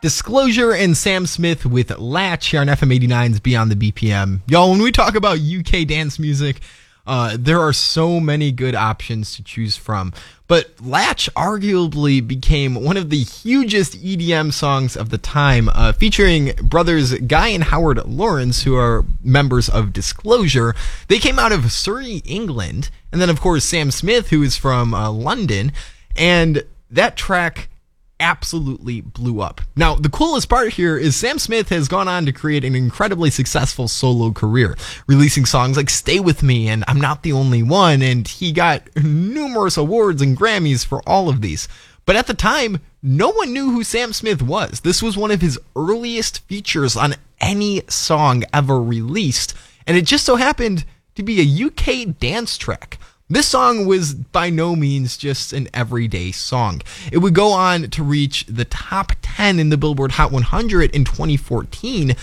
Disclosure and Sam Smith with Latch here on FM 89's Beyond the BPM. Y'all, when we talk about UK dance music, there are so many good options to choose from. But Latch arguably became one of the hugest EDM songs of the time, featuring brothers Guy and Howard Lawrence, who are members of Disclosure. They came out of Surrey, England. And then, of course, Sam Smith, who is from London. And that track absolutely blew up. Now, the coolest part here is Sam Smith has gone on to create an incredibly successful solo career, releasing songs like Stay With Me and I'm Not the Only One, and he got numerous awards and Grammys for all of these. But at the time, no one knew who Sam Smith was. This was one of his earliest features on any song ever released, and it just so happened to be a UK dance track. This song was by no means just an everyday song. It would go on to reach the top 10 in the Billboard Hot 100 in 2014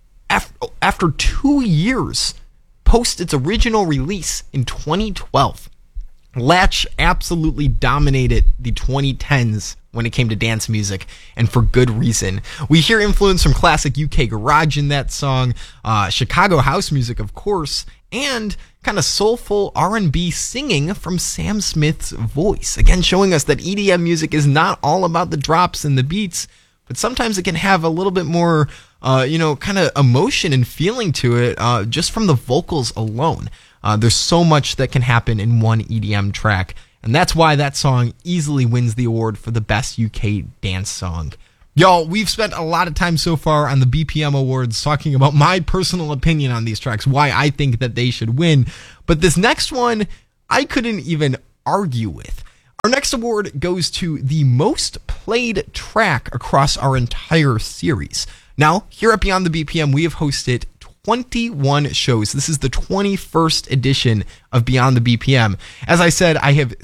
after 2 years post its original release in 2012. Latch absolutely dominated the 2010s when it came to dance music, and for good reason. We hear influence from classic UK garage in that song, Chicago house music, of course, and kind of soulful R&B singing from Sam Smith's voice. Again, showing us that EDM music is not all about the drops and the beats, but sometimes it can have a little bit more, kind of emotion and feeling to it just from the vocals alone. There's so much that can happen in one EDM track, and that's why that song easily wins the award for the best UK dance song. Y'all, we've spent a lot of time so far on the BPM Awards talking about my personal opinion on these tracks, why I think that they should win, but this next one, I couldn't even argue with. Our next award goes to the most played track across our entire series. Now, here at Beyond the BPM, we have hosted 21 shows. This is the 21st edition of Beyond the BPM. As I said, I have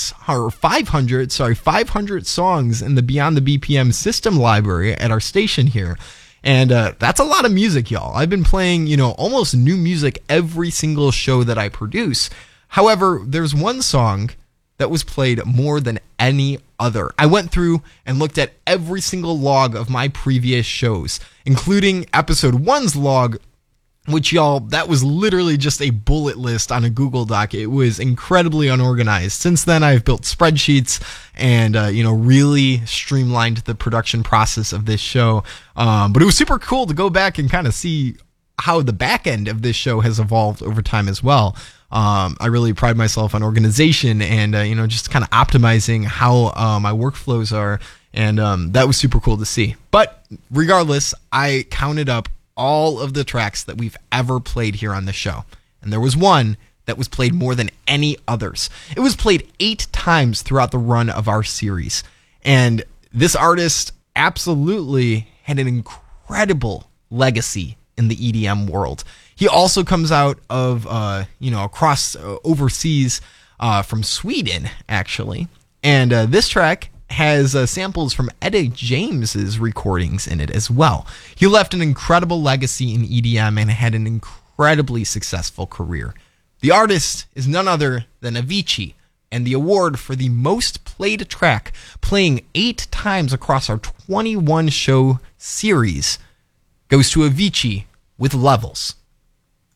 500 songs in the Beyond the BPM system library at our station here. And that's a lot of music, y'all. I've been playing, almost new music every single show that I produce. However, there's one song that was played more than any other. I went through and looked at every single log of my previous shows, including episode 1's log, which, y'all, that was literally just a bullet list on a Google Doc. It was incredibly unorganized. Since then, I've built spreadsheets and, really streamlined the production process of this show. But it was super cool to go back and kind of see how the back end of this show has evolved over time as well. I really pride myself on organization and, just kind of optimizing how my workflows are. And that was super cool to see. But regardless, I counted up all of the tracks that we've ever played here on the show. And there was one that was played more than any others. It was played 8 times throughout the run of our series. And this artist absolutely had an incredible legacy in the EDM world. He also comes out of, across overseas from Sweden, actually. And this track has samples from Etta James's recordings in it as well. He left an incredible legacy in EDM and had an incredibly successful career. The artist is none other than Avicii, and the award for the most played track, playing 8 times across our 21 show series, goes to Avicii with Levels.